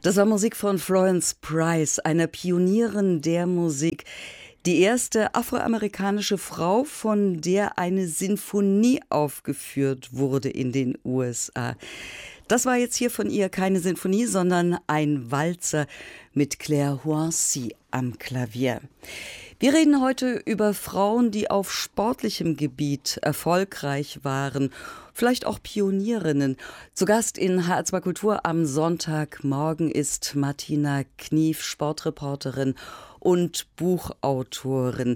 Das war Musik von Florence Price, einer Pionierin der Musik. Die erste afroamerikanische Frau, von der eine Sinfonie aufgeführt wurde in den USA. Das war jetzt hier von ihr keine Sinfonie, sondern ein Walzer mit Claire Hoincy am Klavier. Wir reden heute über Frauen, die auf sportlichem Gebiet erfolgreich waren, vielleicht auch Pionierinnen. Zu Gast in HR2 Kultur am Sonntagmorgen ist Martina Knief, Sportreporterin und Buchautorin.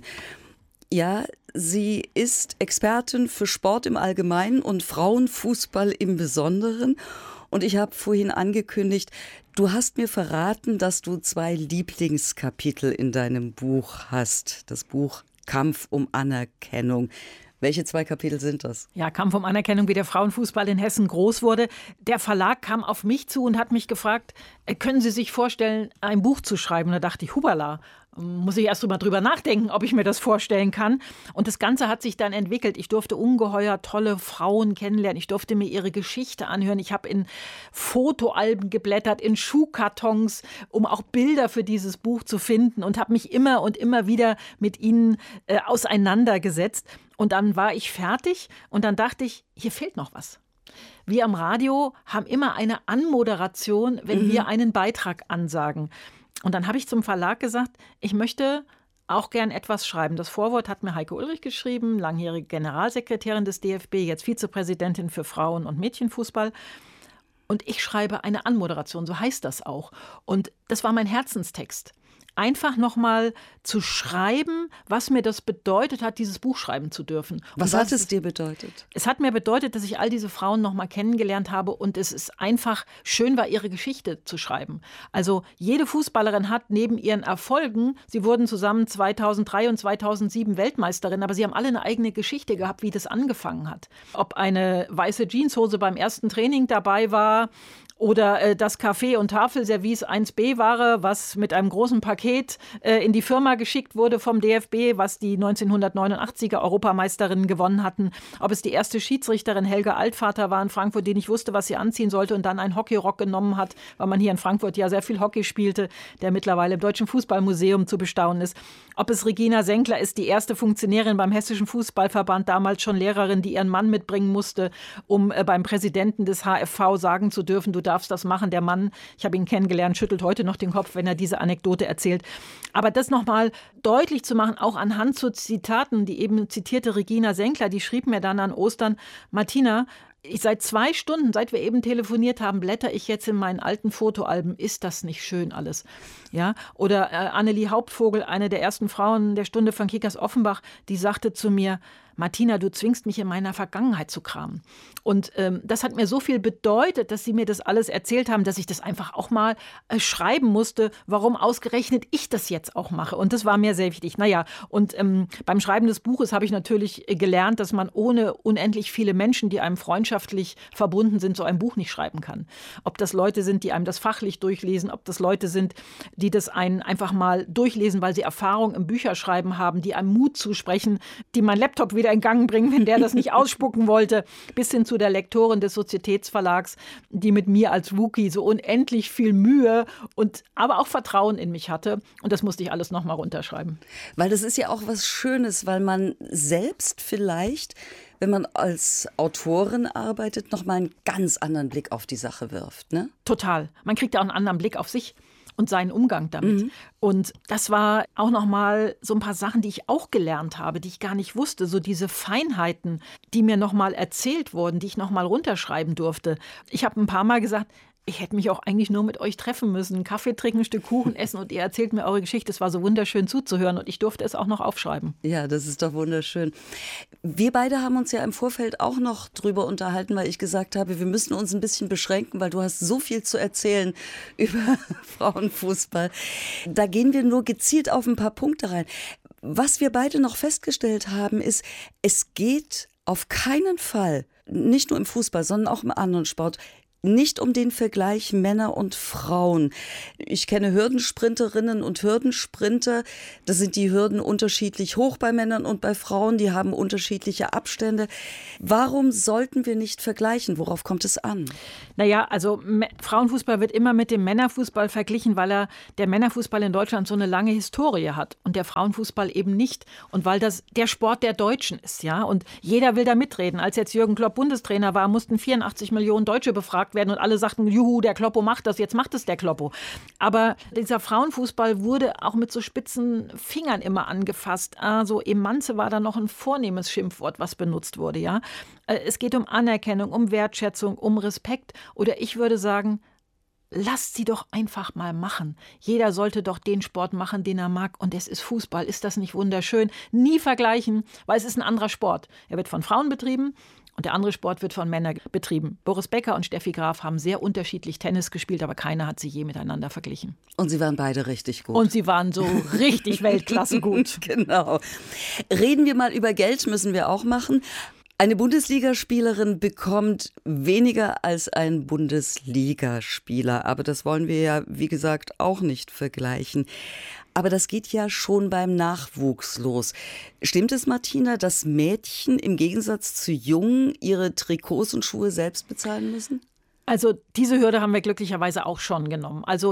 Ja, sie ist Expertin für Sport im Allgemeinen und Frauenfußball im Besonderen. Und ich habe vorhin angekündigt, du hast mir verraten, dass du 2 Lieblingskapitel in deinem Buch hast. Das Buch Kampf um Anerkennung. Welche 2 Kapitel sind das? Ja, Kampf um Anerkennung, wie der Frauenfußball in Hessen groß wurde. Der Verlag kam auf mich zu und hat mich gefragt, können Sie sich vorstellen, ein Buch zu schreiben? Und da dachte ich, hubala, muss ich erst drüber nachdenken, ob ich mir das vorstellen kann. Und das Ganze hat sich dann entwickelt. Ich durfte ungeheuer tolle Frauen kennenlernen. Ich durfte mir ihre Geschichte anhören. Ich habe in Fotoalben geblättert, in Schuhkartons, um auch Bilder für dieses Buch zu finden und habe mich immer und immer wieder mit ihnen auseinandergesetzt. Und dann war ich fertig und dann dachte ich, hier fehlt noch was. Wir am Radio haben immer eine Anmoderation, wenn wir einen Beitrag ansagen. Und dann habe ich zum Verlag gesagt, ich möchte auch gern etwas schreiben. Das Vorwort hat mir Heike Ulrich geschrieben, langjährige Generalsekretärin des DFB, jetzt Vizepräsidentin für Frauen- und Mädchenfußball. Und ich schreibe eine Anmoderation, so heißt das auch. Und das war mein Herzenstext. Einfach nochmal zu schreiben, was mir das bedeutet hat, dieses Buch schreiben zu dürfen. Was hat es dir bedeutet? Es hat mir bedeutet, dass ich all diese Frauen nochmal kennengelernt habe und es ist einfach schön war, ihre Geschichte zu schreiben. Also jede Fußballerin hat neben ihren Erfolgen, sie wurden zusammen 2003 und 2007 Weltmeisterin, aber sie haben alle eine eigene Geschichte gehabt, wie das angefangen hat. Ob eine weiße Jeanshose beim ersten Training dabei war, oder das Kaffee- und Tafelservice 1B-Ware, was mit einem großen Paket in die Firma geschickt wurde vom DFB, was die 1989er Europameisterinnen gewonnen hatten. Ob es die erste Schiedsrichterin Helga Altvater war in Frankfurt, die nicht wusste, was sie anziehen sollte und dann einen Hockeyrock genommen hat, weil man hier in Frankfurt ja sehr viel Hockey spielte, der mittlerweile im Deutschen Fußballmuseum zu bestaunen ist. Ob es Regina Senkler ist, die erste Funktionärin beim Hessischen Fußballverband, damals schon Lehrerin, die ihren Mann mitbringen musste, um beim Präsidenten des HFV sagen zu dürfen, du darfst das machen. Der Mann, ich habe ihn kennengelernt, schüttelt heute noch den Kopf, wenn er diese Anekdote erzählt. Aber das nochmal deutlich zu machen, auch anhand zu Zitaten, die eben zitierte Regina Senkler, die schrieb mir dann an Ostern, Martina, seit 2 Stunden, seit wir eben telefoniert haben, blätter ich jetzt in meinen alten Fotoalben. Ist das nicht schön alles? Ja? Oder Annelie Hauptvogel, eine der ersten Frauen der Stunde von Kickers Offenbach, die sagte zu mir, Martina, du zwingst mich in meiner Vergangenheit zu kramen. Und das hat mir so viel bedeutet, dass sie mir das alles erzählt haben, dass ich das einfach auch mal schreiben musste, warum ausgerechnet ich das jetzt auch mache. Und das war mir sehr wichtig. Naja, und beim Schreiben des Buches habe ich natürlich gelernt, dass man ohne unendlich viele Menschen, die einem freundschaftlich verbunden sind, so ein Buch nicht schreiben kann. Ob das Leute sind, die einem das fachlich durchlesen, ob das Leute sind, die das einen einfach mal durchlesen, weil sie Erfahrung im Bücherschreiben haben, die einem Mut zusprechen, die mein Laptop wieder in Gang bringen, wenn der das nicht ausspucken wollte, bis hin zu der Lektorin des Sozietätsverlags, die mit mir als Wookie so unendlich viel Mühe und aber auch Vertrauen in mich hatte. Und das musste ich alles nochmal runterschreiben. Weil das ist ja auch was Schönes, weil man selbst vielleicht, wenn man als Autorin arbeitet, nochmal einen ganz anderen Blick auf die Sache wirft, ne? Total. Man kriegt ja auch einen anderen Blick auf sich und seinen Umgang damit. Und das war auch noch mal so ein paar Sachen, die ich auch gelernt habe, die ich gar nicht wusste. So diese Feinheiten, die mir noch mal erzählt wurden, die ich noch mal runterschreiben durfte. Ich habe ein paar Mal gesagt, ich hätte mich auch eigentlich nur mit euch treffen müssen, einen Kaffee trinken, ein Stück Kuchen essen und ihr erzählt mir eure Geschichte. Es war so wunderschön zuzuhören und ich durfte es auch noch aufschreiben. Ja, das ist doch wunderschön. Wir beide haben uns ja im Vorfeld auch noch drüber unterhalten, weil ich gesagt habe, wir müssen uns ein bisschen beschränken, weil du hast so viel zu erzählen über Frauenfußball. Da gehen wir nur gezielt auf ein paar Punkte rein. Was wir beide noch festgestellt haben, ist, es geht auf keinen Fall, nicht nur im Fußball, sondern auch im anderen Sport, nicht um den Vergleich Männer und Frauen. Ich kenne Hürdensprinterinnen und Hürdensprinter. Da sind die Hürden unterschiedlich hoch bei Männern und bei Frauen. Die haben unterschiedliche Abstände. Warum sollten wir nicht vergleichen? Worauf kommt es an? Naja, also Frauenfußball wird immer mit dem Männerfußball verglichen, weil der Männerfußball in Deutschland so eine lange Historie hat und der Frauenfußball eben nicht. Und weil das der Sport der Deutschen ist, ja. Und jeder will da mitreden. Als jetzt Jürgen Klopp Bundestrainer war, mussten 84 Millionen Deutsche befragt werden und alle sagten, juhu, der Kloppo macht das, jetzt macht es der Kloppo. Aber dieser Frauenfußball wurde auch mit so spitzen Fingern immer angefasst. Also Emanze war da noch ein vornehmes Schimpfwort, was benutzt wurde, ja. Es geht um Anerkennung, um Wertschätzung, um Respekt. Oder ich würde sagen, lasst sie doch einfach mal machen. Jeder sollte doch den Sport machen, den er mag. Und es ist Fußball. Ist das nicht wunderschön? Nie vergleichen, weil es ist ein anderer Sport. Er wird von Frauen betrieben. Und der andere Sport wird von Männern betrieben. Boris Becker und Steffi Graf haben sehr unterschiedlich Tennis gespielt, aber keiner hat sie je miteinander verglichen. Und sie waren beide richtig gut. Und sie waren so richtig Weltklasse gut. Genau. Reden wir mal über Geld, müssen wir auch machen. Eine Bundesligaspielerin bekommt weniger als ein Bundesligaspieler. Aber das wollen wir ja, wie gesagt, auch nicht vergleichen. Aber das geht ja schon beim Nachwuchs los. Stimmt es, Martina, dass Mädchen im Gegensatz zu Jungen ihre Trikots und Schuhe selbst bezahlen müssen? Also diese Hürde haben wir glücklicherweise auch schon genommen. Also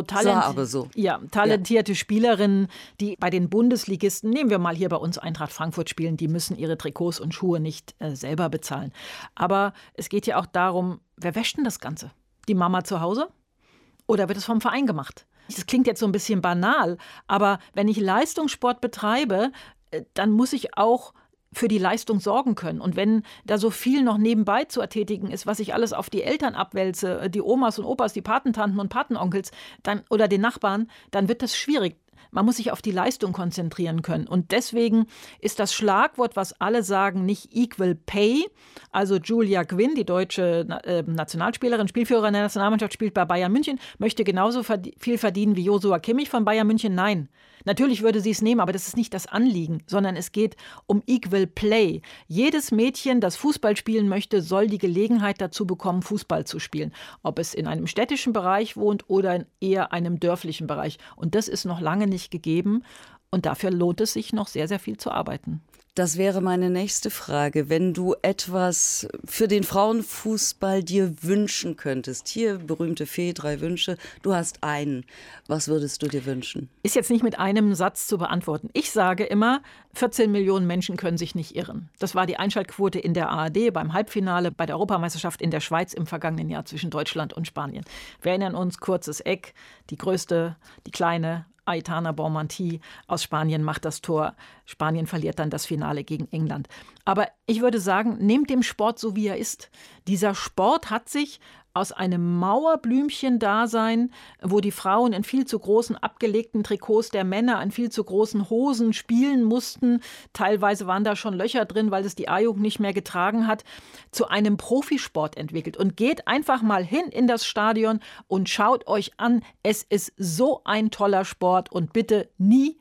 talentierte Spielerinnen, die bei den Bundesligisten, nehmen wir mal hier bei uns Eintracht Frankfurt spielen, die müssen ihre Trikots und Schuhe nicht selber bezahlen. Aber es geht ja auch darum, wer wäscht denn das Ganze? Die Mama zu Hause? Oder wird es vom Verein gemacht? Das klingt jetzt so ein bisschen banal, aber wenn ich Leistungssport betreibe, dann muss ich auch für die Leistung sorgen können. Und wenn da so viel noch nebenbei zu ertätigen ist, was ich alles auf die Eltern abwälze, die Omas und Opas, die Patentanten und Patenonkels oder den Nachbarn, dann wird das schwierig. Man muss sich auf die Leistung konzentrieren können. Und deswegen ist das Schlagwort, was alle sagen, nicht Equal Pay. Also Julia Quinn, die deutsche Nationalspielerin, Spielführerin der Nationalmannschaft, spielt bei Bayern München, möchte genauso viel verdienen wie Joshua Kimmich von Bayern München. Nein. Natürlich würde sie es nehmen, aber das ist nicht das Anliegen, sondern es geht um Equal Play. Jedes Mädchen, das Fußball spielen möchte, soll die Gelegenheit dazu bekommen, Fußball zu spielen. Ob es in einem städtischen Bereich wohnt oder in eher einem dörflichen Bereich. Und das ist noch lange nicht gegeben. Und dafür lohnt es sich noch sehr, sehr viel zu arbeiten. Das wäre meine nächste Frage. Wenn du etwas für den Frauenfußball dir wünschen könntest, hier berühmte Fee, 3 Wünsche, du hast einen. Was würdest du dir wünschen? Ist jetzt nicht mit einem Satz zu beantworten. Ich sage immer, 14 Millionen Menschen können sich nicht irren. Das war die Einschaltquote in der ARD beim Halbfinale bei der Europameisterschaft in der Schweiz im vergangenen Jahr zwischen Deutschland und Spanien. Wir erinnern uns, kurzes Eck, die größte, die kleine, Aitana Bonmatí aus Spanien macht das Tor. Spanien verliert dann das Finale gegen England. Aber ich würde sagen, nehmt dem Sport so, wie er ist. Dieser Sport hat sich aus einem Mauerblümchen-Dasein, wo die Frauen in viel zu großen abgelegten Trikots der Männer in viel zu großen Hosen spielen mussten, teilweise waren da schon Löcher drin, weil es die A-Jugend nicht mehr getragen hat, zu einem Profisport entwickelt. Und geht einfach mal hin in das Stadion und schaut euch an, es ist so ein toller Sport und bitte nie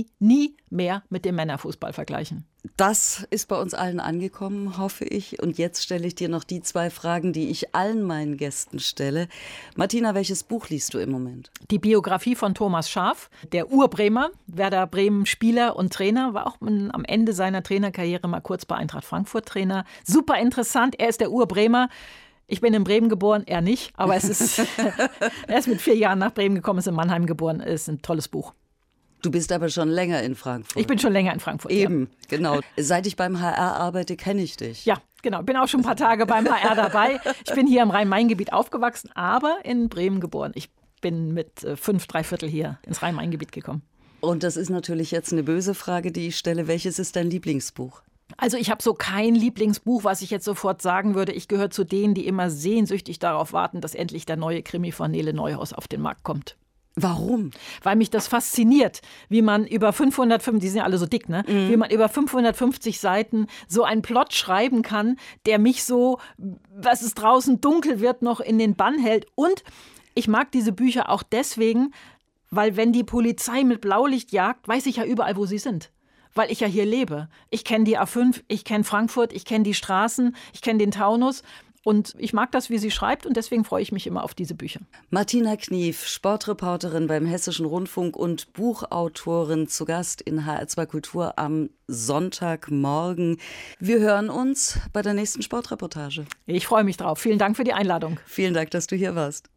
mehr mit dem Männerfußball vergleichen. Das ist bei uns allen angekommen, hoffe ich. Und jetzt stelle ich dir noch die 2 Fragen, die ich allen meinen Gästen stelle. Martina, welches Buch liest du im Moment? Die Biografie von Thomas Schaaf, der Urbremer, Werder Bremen Spieler und Trainer, war auch am Ende seiner Trainerkarriere mal kurz bei Eintracht Frankfurt Trainer. Super interessant, er ist der Urbremer. Ich bin in Bremen geboren, er nicht, aber er ist mit 4 Jahren nach Bremen gekommen, ist in Mannheim geboren, ist ein tolles Buch. Du bist aber schon länger in Frankfurt. Ich bin schon länger in Frankfurt. Eben, ja. Genau. Seit ich beim HR arbeite, kenne ich dich. Ja, genau. Ich bin auch schon ein paar Tage beim HR dabei. Ich bin hier im Rhein-Main-Gebiet aufgewachsen, aber in Bremen geboren. Ich bin mit 5¾ hier ins Rhein-Main-Gebiet gekommen. Und das ist natürlich jetzt eine böse Frage, die ich stelle. Welches ist dein Lieblingsbuch? Also ich habe so kein Lieblingsbuch, was ich jetzt sofort sagen würde. Ich gehöre zu denen, die immer sehnsüchtig darauf warten, dass endlich der neue Krimi von Nele Neuhaus auf den Markt kommt. Warum? Weil mich das fasziniert, wie man über 550, die sind ja alle so dick, ne? Wie man über 550 Seiten so einen Plot schreiben kann, der mich so, was es draußen dunkel wird, noch in den Bann hält. Und ich mag diese Bücher auch deswegen, weil wenn die Polizei mit Blaulicht jagt, weiß ich ja überall, wo sie sind. Weil ich ja hier lebe. Ich kenne die A5, ich kenne Frankfurt, ich kenne die Straßen, ich kenne den Taunus. Und ich mag das, wie sie schreibt und deswegen freue ich mich immer auf diese Bücher. Martina Knief, Sportreporterin beim Hessischen Rundfunk und Buchautorin, zu Gast in HR2 Kultur am Sonntagmorgen. Wir hören uns bei der nächsten Sportreportage. Ich freue mich drauf. Vielen Dank für die Einladung. Vielen Dank, dass du hier warst.